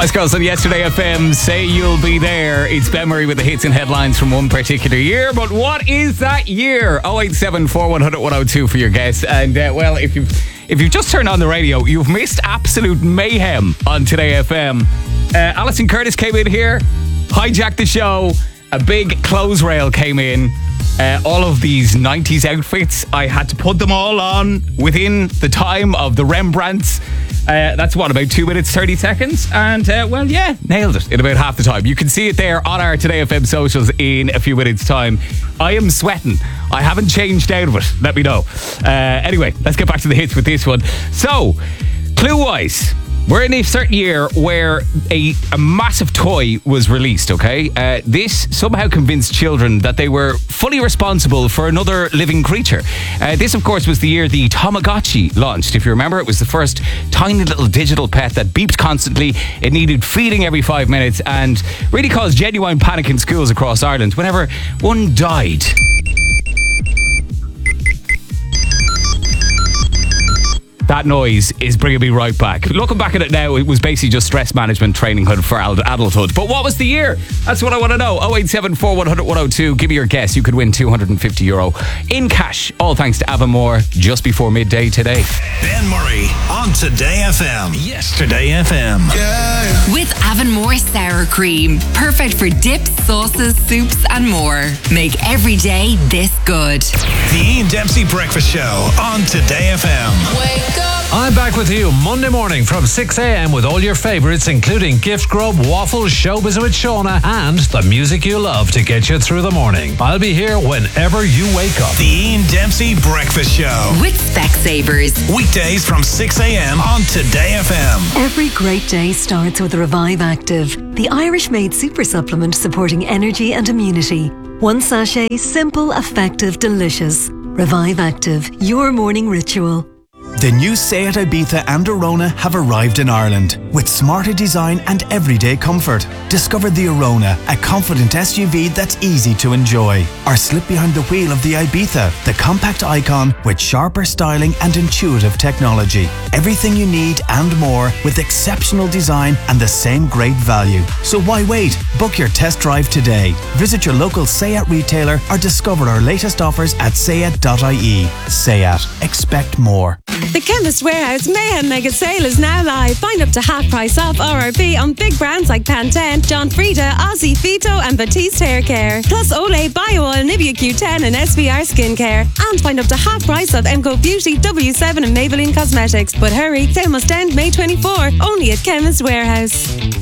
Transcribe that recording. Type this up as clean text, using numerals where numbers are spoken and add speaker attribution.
Speaker 1: Spice Girls on Yesterday FM, Say You'll Be There. It's Ben Murray with the hits and headlines from one particular year. But what is that year? 087 4100 102 for your guess. And well, if you've just turned on the radio, you've missed absolute mayhem on Today FM. Alison Curtis came in here, hijacked the show. A big clothes rail came in. All of these 90s outfits, I had to put them all on within the time of the Rembrandts. That's what, about 2 minutes 30 seconds? And well, yeah, nailed it in about half the time. You can see it there on our Today FM socials in a few minutes time. I am sweating. I haven't changed out of it, let me know. Anyway, let's get back to the hits with this one. So, clue-wise, we're in a certain year where a massive toy was released, okay? This somehow convinced children that they were fully responsible for another living creature. This, of course, was the year the Tamagotchi launched. If you remember, it was the first tiny little digital pet that beeped constantly. It needed feeding every 5 minutes and really caused genuine panic in schools across Ireland whenever one died. That noise is bringing me right back. Looking back at it now, it was basically just stress management training for adulthood. But what was the year? That's what I want to know. 087 4100 102. Give me your guess. You could win €250 in cash. All thanks to Avonmore just before midday today.
Speaker 2: Ben Murray on Today FM. Yesterday FM. Yeah.
Speaker 3: With Avonmore Sour Cream. Perfect for dips, sauces, soups and more. Make every day this good.
Speaker 2: The Ian Dempsey Breakfast Show on Today FM.
Speaker 3: Wake up.
Speaker 4: I'm back with you Monday morning from 6 a.m. with all your favourites, including Gift Grub, Waffles, Showbiz with Shauna, and the music you love to get you through the morning. I'll be here whenever you wake up.
Speaker 2: The Ian Dempsey Breakfast Show.
Speaker 3: With Specsavers.
Speaker 2: Weekdays from 6 a.m. on Today FM.
Speaker 5: Every great day starts with Revive Active, the Irish-made super supplement supporting energy and immunity. One sachet, simple, effective, delicious. Revive Active, your morning ritual.
Speaker 6: The new Seat Ibiza and Arona have arrived in Ireland with smarter design and everyday comfort. Discover the Arona, a confident SUV that's easy to enjoy. Or slip behind the wheel of the Ibiza, the compact icon with sharper styling and intuitive technology. Everything you need and more with exceptional design and the same great value. So why wait? Book your test drive today. Visit your local Seat retailer or discover our latest offers at seat.ie. Seat. Expect more.
Speaker 7: The Chemist Warehouse Mayhem Mega Sale is now live. Find up to half price off RRP on big brands like Pantene, John Frieda, Aussie Fito and Batiste Hair Care. Plus Olay, BioOil, Nivea Q10 and SVR Skincare. And find up to half price off MCO Beauty, W7 and Maybelline Cosmetics. But hurry, sale must end May 24. Only at Chemist Warehouse.